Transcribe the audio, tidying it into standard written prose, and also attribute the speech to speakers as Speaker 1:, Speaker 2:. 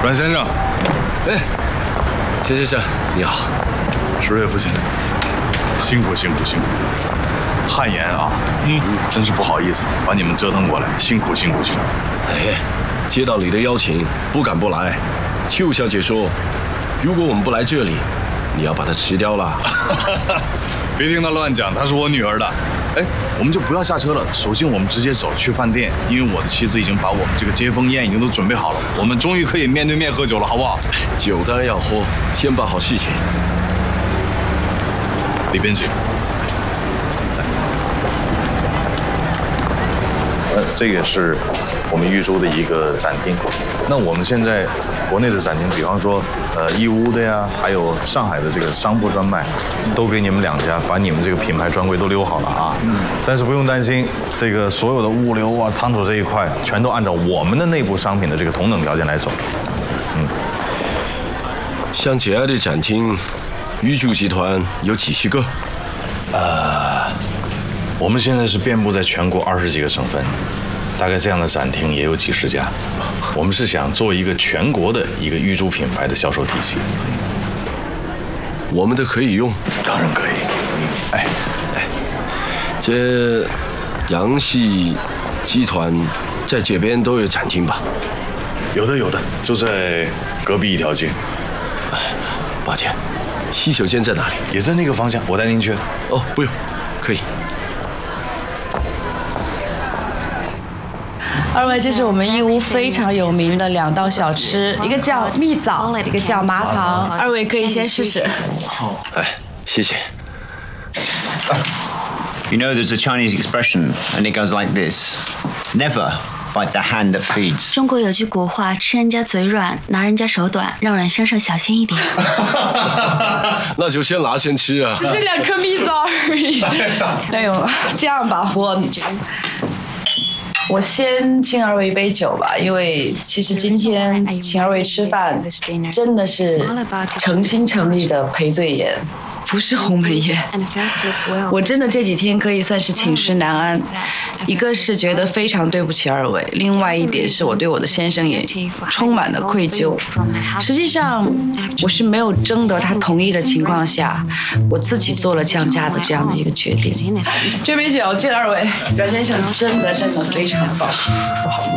Speaker 1: 阮先生，
Speaker 2: 哎，钱先生，你好。
Speaker 1: 石瑞父亲，辛苦。汗颜啊，真是不好意思，把你们折腾过来，辛苦。
Speaker 2: 哎，接到你的邀请，不敢不来。邱小姐说，如果我们不来这里，你要把她吃掉了。
Speaker 1: 别听他乱讲，她是我女儿的。哎，我们就不要下车了，首先我们直接走去饭店，因为我的妻子已经把我们这个接风宴已经都准备好了，我们终于可以面对面喝酒了，好不好？
Speaker 2: 酒当然要喝，先办好事情。
Speaker 1: 里边请。这也是我们玉州的一个展厅。那我们现在国内的展厅，比方说义乌的呀，还有上海的这个商铺专卖，都给你们两家把你们这个品牌专柜都留好了啊。但是不用担心，这个所有的物流啊、仓储这一块，全都按照我们的内部商品的这个同等条件来走。
Speaker 2: 像这样的展厅，玉州集团有几十个？
Speaker 1: 我们现在是遍布在全国20几个省份，大概这样的展厅也有几十家。我们是想做一个全国的一个玉州品牌的销售体系。
Speaker 2: 我们的可以用，
Speaker 1: 当然可以。
Speaker 2: 这杨氏集团在这边都有展厅吧？
Speaker 1: 有的，就在隔壁一条街。
Speaker 2: 抱歉，洗手间在哪里？
Speaker 1: 也在那个方向，我带您去。
Speaker 2: 哦，不用，可以。
Speaker 3: 二位，这是我们义乌非常有名的2道小吃，一个叫蜜枣，一个叫麻糖。二位可以先试试。
Speaker 2: 哎，谢谢。
Speaker 4: You know, there's a Chinese expression, and it goes like this: "Never bite the hand that feeds."
Speaker 5: 中国有句古话，吃人家嘴软，拿人家手短，让阮先生小心一点。
Speaker 2: 那就先拿先吃啊。
Speaker 3: 只是2颗蜜枣而已。哎呦，这样吧，我先敬2位一杯酒吧，因为其实今天请2位吃饭，真的是诚心诚意的赔罪宴，不是鸿门宴。我真的这几天可以算是寝食难安，一个是觉得非常对不起2位，另外一点是我对我的先生也充满了愧疚。实际上我是没有征得他同意的情况下，我自己做了降价的这样的一个决定。这杯酒敬2位，阮先生真的非常棒。